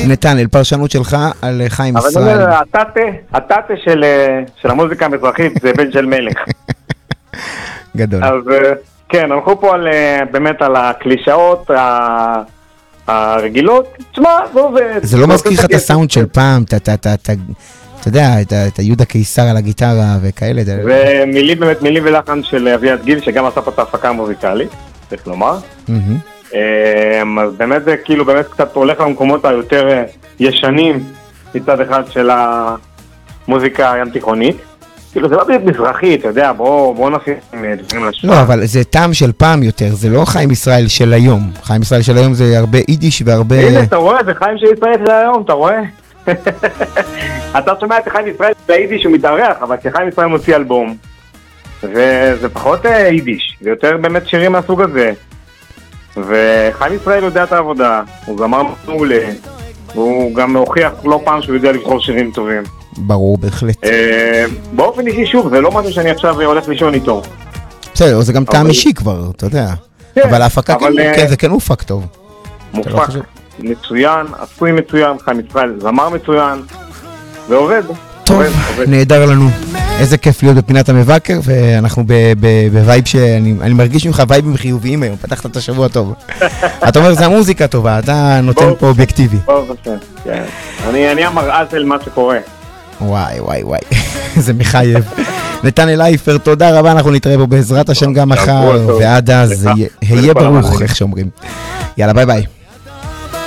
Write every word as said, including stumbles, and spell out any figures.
נתנאל, פרשנות שלך על חיים אבל ישראל. אבל הטאטה, הטאטה של, של המוזיקה המזרחית זה בן של מלך. גדול. אז כן, הלכו פה על, באמת על הקלישאות הרגילות. תשמע, זה עובד. זה לא מזכיר לך את הסאונד של פעם, אתה יודע, את יהודה קיסר על הגיטרה וכאלה. ומילים, באמת מילים ולחן של אביעד גיל, שגם עשה פה את ההפקה המוזיקלית, צריך לומר. אז באמת זה כאילו באמת קצת הולך למקומות היותר ישנים מצד אחד של המוזיקה הים תיכונית. כאילו זה לא בדיוק מזרחי, אתה יודע, בואו נשים דברים לשמוע. לא, אבל זה טעם של פעם יותר, זה לא חיים ישראל של היום. חיים ישראל של היום זה הרבה יידיש והרבה... הנה, אתה רואה, זה חיים של ישראל של היום, אתה רואה? אתה שומע את חיים ישראל של היידיש שהוא מתארח, אבל כשחיים ישראל מוציא אלבום, וזה פחות יידיש, זה יותר באמת שירים מהסוג הזה. וחיים ישראל יודע את העבודה, הוא זמר מעולה, והוא גם הוכיח לא פעם שהוא יודע לבחור שירים טובים. ברור, בהחלט. באופן אישי, שוב, זה לא משהו שאני עכשיו הולך לישון איתו. בסדר, זה גם טעם אישי כבר, אתה יודע. אבל ההפקה כן, זה כן מופק טוב. מופק מצוין, עשוי מצוין, חיים ישראל זמר מצוין, ועובד. טוב, נהדר לנו. איזה כיף להיות בפינת המבקר, ואנחנו בווייב שאני מרגיש ממך וייבים חיוביים היום, פתחת את השבוע טוב. אתה אומר, זה המוזיקה טובה, אתה נותן פה אובייקטיבי. אני המראה של מה שקורה. וואי, וואי, וואי, זה מחייב. נתנאל אייפר, תודה רבה, אנחנו נתראה פה בעזרת השם גם מחר, ועד אז, היה ברוך, איך שאומרים. יאללה, ביי ביי.